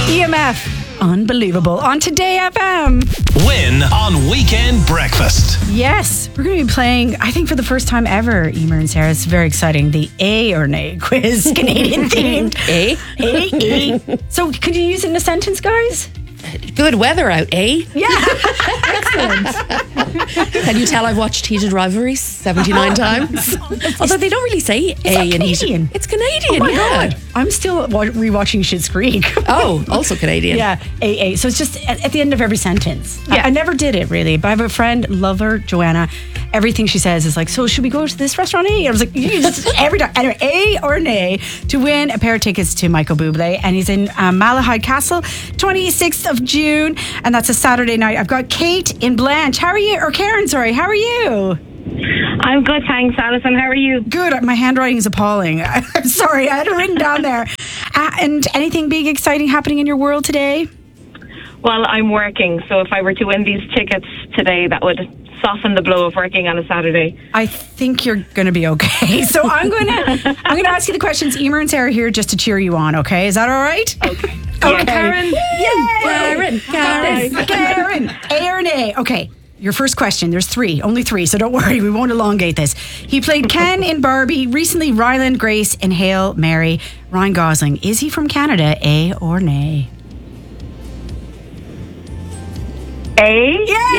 EMF. Unbelievable. On Today FM. Win on Weekend Breakfast. Yes, we're going to be playing, I think for the first time ever, Emer and Sarah. It's very exciting. The A or Nay quiz, Canadian themed. A. So could you use it in a sentence, guys? Good weather out, eh? Yeah. Excellent. Can you tell I've watched Heated Rivalries 79 times? Although they don't really say A in Canadian? Heated. It's Canadian, Oh my yeah. God. I'm still rewatching Schitt's Creek. Oh, also Canadian. Yeah, AA. So it's just at the end of every sentence. Yeah. I never did it really, but I have a friend, love her, Joanna. Everything she says is like, so should we go to this restaurant A? I was like, you just every time. Anyway, A or Nay to win a pair of tickets to Michael Bublé. And he's in Malahide Castle, 26th of June. And that's a Saturday night. I've got Kate in Blanche. How are you? Or Karen, sorry. How are you? I'm good, thanks, Alison. How are you? Good. My handwriting is appalling. I'm sorry. I had it written down there. And anything big, exciting happening in your world today? Well, I'm working, so if I were to win these tickets today, that would soften the blow of working on a Saturday. I think you're going to be okay. So I'm going to ask you the questions. Emer and Sarah here just to cheer you on. Okay, is that all right? Okay. Okay. Karen. Karen. A or Nay? Okay. Your first question. There's only three. So don't worry. We won't elongate this. He played Ken in Barbie. Recently, Ryland Grace in Hail Mary. Ryan Gosling. Is he from Canada? A or Nay? A.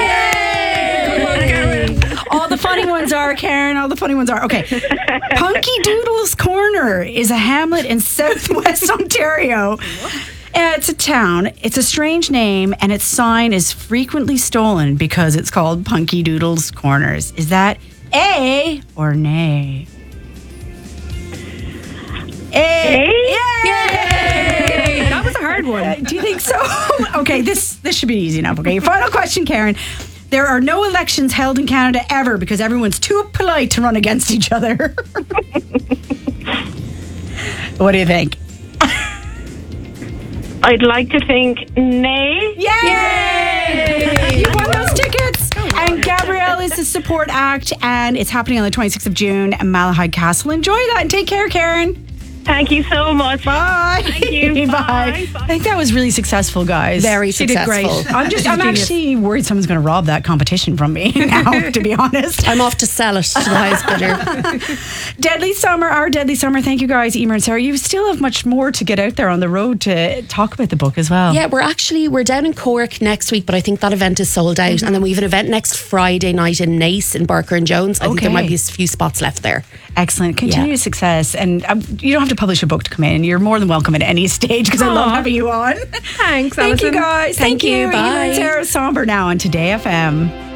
Yay! All the funny ones are, Karen. All the funny ones are. Okay. Punky Doodle's Corner is a hamlet in southwest Ontario. It's a town. It's a strange name, and its sign is frequently stolen because it's called Punky Doodle's Corners. Is that A or Nay? A. Yay! That was a hard one. Do you think so? Okay, this should be easy enough. Okay, final question, Karen. There are no elections held in Canada ever because everyone's too polite to run against each other. What do you think? I'd like to think Nay. Yay! You won those tickets. And Gabrielle is the support act, and it's happening on the 26th of June at Malahide Castle. Enjoy that and take care, Karen. Thank you so much. Bye. Thank you. Bye. Bye. I think that was really successful, guys. Very She did successful. great. I'm actually worried someone's going to rob that competition from me now, to be honest. I'm off to sell it to the highest bidder. Deadly Summer, our Deadly Summer. Thank you guys, Emer and Sarah. You still have much more to get out there on the road to talk about the book as well. Yeah, we're down in Cork next week, but I think that event is sold out. Mm-hmm. And then we have an event next Friday night in Naas in Barker and Jones. I think there might be a few spots left there. Excellent. Continued success. And you don't have to publish a book to come in. You're more than welcome at any stage because I love having you on. Thanks, Thank you Alison. guys. Thank you. Emer Bye. and Sarah Somber now on Today FM.